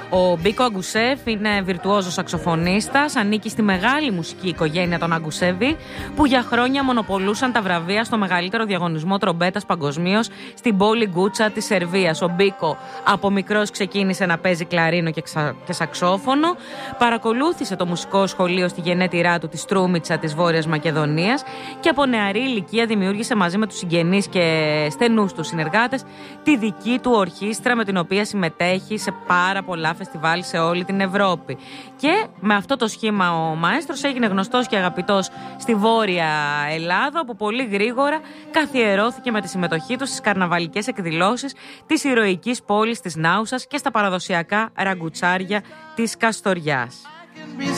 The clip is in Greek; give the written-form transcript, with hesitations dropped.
Ο Μπίκο Αγκουσέφ είναι βιρτουόζος σαξοφωνίστας, ανήκει στη μεγάλη μουσική οικογένεια των Αγκουσέβη, που για χρόνια μονοπολούσαν τα βραβεία στο μεγαλύτερο διαγωνισμό τρομπέτας παγκοσμίως στην πόλη Γκούτσα της Σερβίας. Ο Μπίκο από μικρός ξεκίνησε να παίζει κλαρίνο και σαξόφωνο, παρακολούθησε το μουσικό σχολείο στη γενέτειρά του τη Στρούμιτσα της Βόρειας Μακεδονίας και από νεαρή ηλικία δημιούργησε μαζί με τους συγγενείς και στενούς του συνεργάτες τη δική του ορχήστρα, με την οποία συμμετέχει σε πάρα πολλά φεστιβάλ σε όλη την Ευρώπη. Και με αυτό το σχήμα ο μαέστρος έγινε γνωστός και αγαπητός στη Βόρεια Ελλάδα, όπου πολύ γρήγορα καθιερώθηκε με τη συμμετοχή του στις καρναβαλικές εκδηλώσεις της ηρωικής πόλης της Νάουσας και στα παραδοσιακά ραγκουτσάρια της Καστοριάς.